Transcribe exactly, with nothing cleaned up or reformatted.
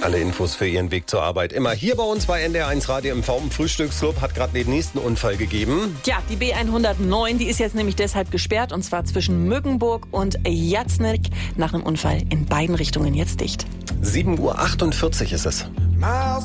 Alle Infos für Ihren Weg zur Arbeit immer hier bei uns bei N D R eins Radio M V im Frühstücksclub. Hat gerade den nächsten Unfall gegeben. Ja, die B hundertneun, die ist jetzt nämlich deshalb gesperrt, und zwar zwischen Mückenburg und Jatzneck. Nach einem Unfall in beiden Richtungen jetzt dicht. sieben Uhr achtundvierzig ist es.